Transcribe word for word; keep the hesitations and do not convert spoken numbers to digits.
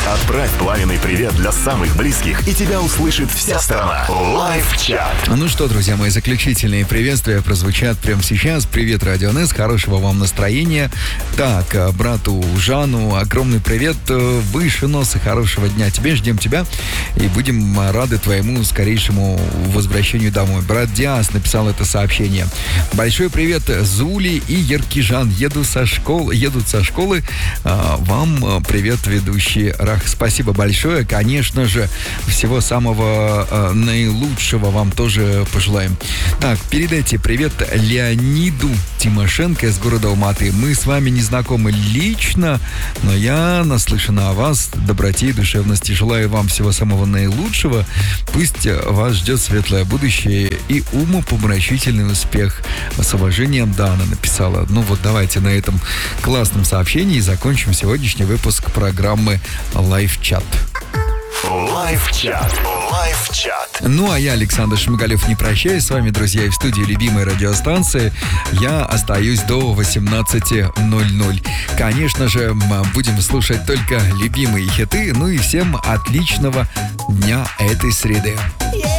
Отправь пламенный привет для самых близких, и тебя услышит вся страна. Лайв-чат. Ну что, друзья мои, заключительные приветствия прозвучат прямо сейчас. Привет, Радио эн эс, хорошего вам настроения. Так, брату Жану огромный привет, выше носа, хорошего дня тебе, ждем тебя и будем рады твоему скорейшему возвращению домой. Брат Диас написал это сообщение. Большой привет Зули и Еркижан, еду со школы, едут со школы. Вам привет, ведущий Рах. Спасибо большое. Конечно же, всего самого э, наилучшего вам тоже пожелаем. Так, передайте привет Леониду Тимошенко из города Алматы. Мы с вами не знакомы лично, но я наслышана о вас, доброте и душевности. Желаю вам всего самого наилучшего. Пусть вас ждет светлое будущее и умопомрачительный успех. С уважением, Дана написала. Ну вот давайте на этом классном сообщении закончим сегодняшний выпуск программы Лайв-чат. Лайв-чат. Лайв-чат. Ну, а я, Александр Шмигалев, не прощаюсь с вами, друзья, и в студии любимой радиостанции я остаюсь до восемнадцати ноль-ноль. Конечно же, будем слушать только любимые хиты, ну и всем отличного дня этой среды.